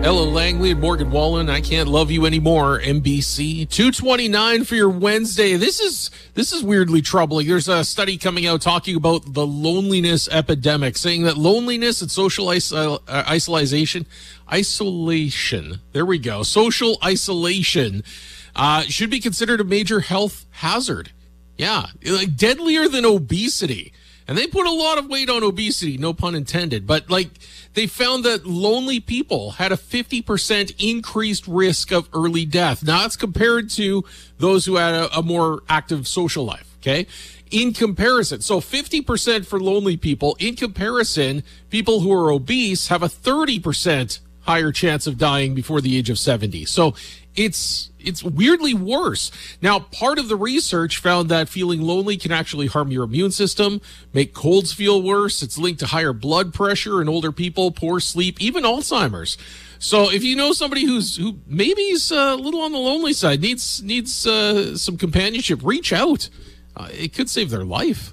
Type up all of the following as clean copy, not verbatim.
Ella Langley and Morgan Wallen, I Can't Love You Anymore, NBC. 2:29 for your Wednesday. This is weirdly troubling. There's a study coming out talking about the loneliness epidemic, saying that loneliness and social isolation, there we go, social isolation should be considered a major health hazard. Yeah, like deadlier than obesity. And they put a lot of weight on obesity, no pun intended. But they found that lonely people had a 50% increased risk of early death. Now it's compared to those who had a more active social life, okay? In comparison, so 50% for lonely people. In comparison, people who are obese have a 30% higher chance of dying before the age of 70. So it's weirdly worse. Now, part of the research found that feeling lonely can actually harm your immune system, make colds feel worse. It's linked to higher blood pressure in older people, poor sleep, even Alzheimer's. So if you know somebody who maybe is a little on the lonely side, needs some companionship, reach out. It could save their life.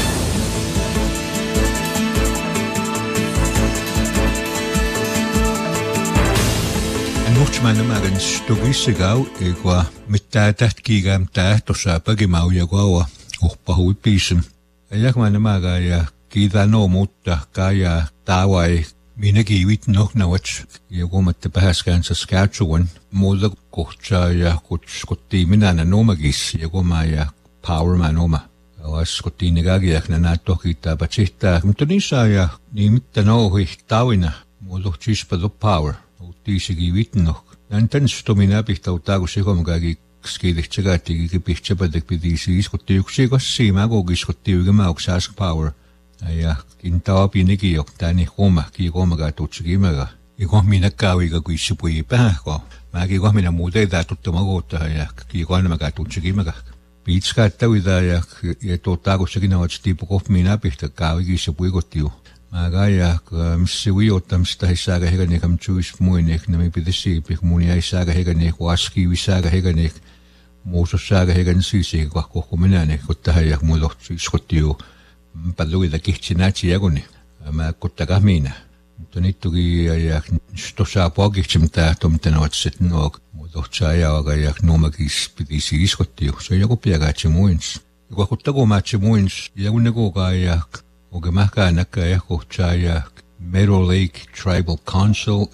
Muchmana magan stugisigaw igwa mittatat kigam ta tosapa gimaw yagwa uhpahui pisem ayak manamaga ya kidano mutta kaya tawai minagiwit noch nawach yagomat bahaskan Saskatchewan moda kocha ya kotti minana nomagis yagoma ya power manoma was kotti negagi na nato kita bachita mtunisa ya ni mittano hihtawina modo chispa do power tiisigi vitnoh. Nantan stomina pihta utago sigomgagi skidihchagati gipihchapadak pidisi iskotti yuksigossi magogi iskotti yugamaoksas power. Aya kintawa pinigiyok tani homa kigomaga tutsigimaga. Ikoh minakawiga kuisipui pähko. Magikoh mina muudeda tuttamagota ja kigoanamaga tutsigimaga. Piitskattawida ja utago siginawats tiipukoh mina pihta kawigi isipui kotiu. Magaya msiwiyotamsta hisaga heganek am Jewish muinek na mipidisipik munia hisaga heganek waski wisaga heganek moso saga hegan sisi kwa kokuminanek kottahayak mudoh iskotiu paluida kihtinachi yagone ma kottagamina tonittugi yak stosa pogihchimta tomtenotset nok mudoh chayaga yak nomagis pidisi iskotiu so yagopiagachi muins kwa kottagomachi muins yagunego gayak Ogamaka ya kochaya Meadow Lake Tribal Council,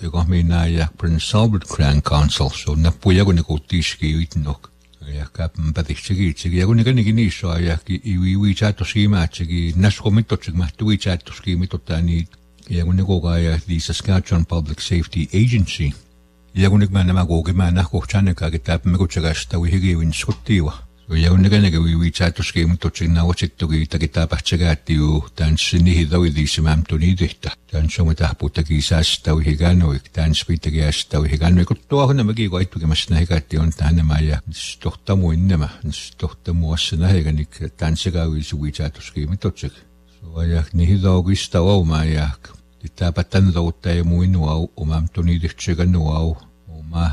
ya Prince Albert Crown Council, so napuyago ni kotishki uitnok. Ya kapan patichigi, chigi yago ni ganigini so ya ki iwi chato schema chigi naskomito chigmatu chato schema tani yago ni ya the Saskatchewan Public Safety Agency. Yago ni manamago gimana kochane ka kitap mego chagasta wihigi win skotiwa. So yago ni ganige we chato schema to chigna wachitogi takitapachagatiu tan sinihidawi di simamtoni dihta. Tan somatahputagi sastawi higano tan spitagi astawi higano ikuttuahu namagi goitugi masnahigati on tanamaya stohtamu innema stohtamu asnahiganik tan sigawi suwi chato schema to chig. So ayak nihidawi stawa yak ditapatan dawta muinu au umamtoni dihchiganu au ma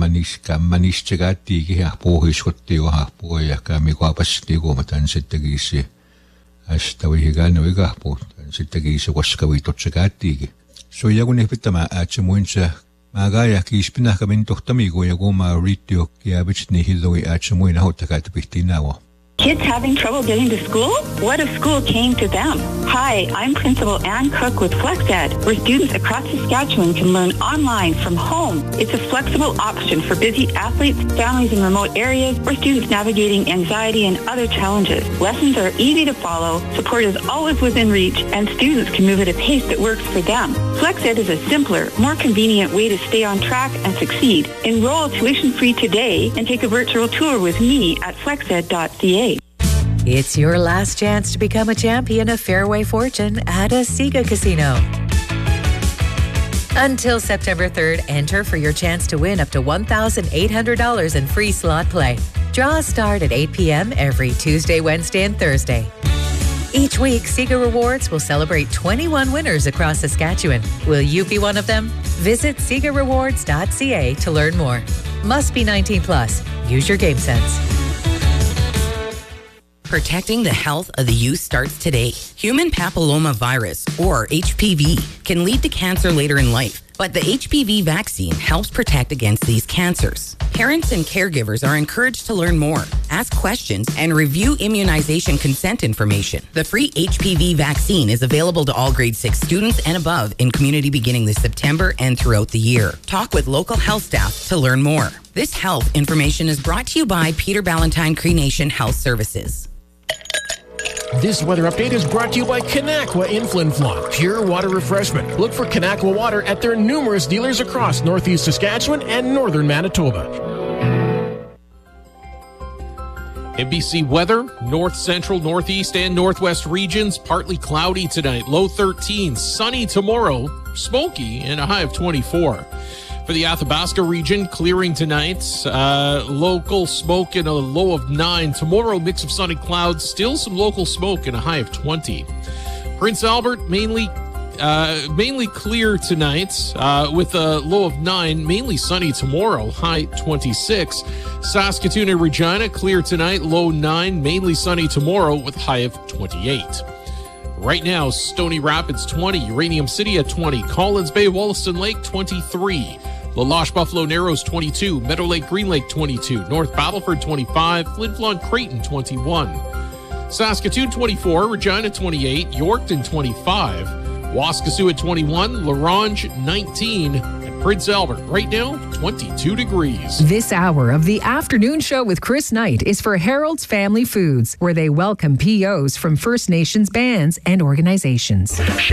kammanis chagati ki pohis kotti wa poya kami ko apasti matan sittagisi astawi higano igapo sittagisi waskawi to chagati so yagun epitama achmuincha magaya ki ispina kamin tohtamigo yagoma ritio ki abichni hidoi achmuina hotakat pihtinawo. Kids having trouble getting to school? What if school came to them? Hi, I'm Principal Ann Cook with FlexEd, where students across Saskatchewan can learn online from home. It's a flexible option for busy athletes, families in remote areas, or students navigating anxiety and other challenges. Lessons are easy to follow, support is always within reach, and students can move at a pace that works for them. FlexEd is a simpler, more convenient way to stay on track and succeed. Enroll tuition-free today and take a virtual tour with me at flexed.ca. It's your last chance to become a champion of Fairway Fortune at a Sega Casino. Until September 3rd, enter for your chance to win up to $1,800 in free slot play. Draws start at 8 p.m. every Tuesday, Wednesday, and Thursday. Each week, Sega Rewards will celebrate 21 winners across Saskatchewan. Will you be one of them? Visit SegaRewards.ca to learn more. Must be 19 plus. Use your game sense. Protecting the health of the youth starts today. Human papillomavirus, or HPV, can lead to cancer later in life. But the HPV vaccine helps protect against these cancers. Parents and caregivers are encouraged to learn more, ask questions, and review immunization consent information. The free HPV vaccine is available to all grade 6 students and above in community beginning this September and throughout the year. Talk with local health staff to learn more. This health information is brought to you by Peter Ballantyne Cree Nation Health Services. This weather update is brought to you by Kanakwa in Flin Flon. Pure water refreshment. Look for Kanakwa water at their numerous dealers across northeast Saskatchewan and northern Manitoba. NBC weather, north, central, northeast, and northwest regions. Partly cloudy tonight, low 13. Sunny tomorrow, smoky, and a high of 24. For the Athabasca region, clearing tonight, local smoke and a low of 9. Tomorrow, mix of sunny clouds, still some local smoke and a high of 20. Prince Albert, mainly clear tonight with a low of 9, mainly sunny tomorrow, high 26. Saskatoon and Regina, clear tonight, low 9, mainly sunny tomorrow with high of 28. Right now, Stony Rapids 20, Uranium City at 20, Collins Bay, Wollaston Lake 23, La Loche, Buffalo Narrows 22, Meadow Lake, Green Lake 22, North Battleford 25, Flin Flon, Creighton 21, Saskatoon 24, Regina 28, Yorkton 25, Waskesiu at 21, La Ronge 19, and Prince Albert right now 22 degrees. This hour of the afternoon show with Chris Knight is for Harold's Family Foods, where they welcome POs from First Nations bands and organizations.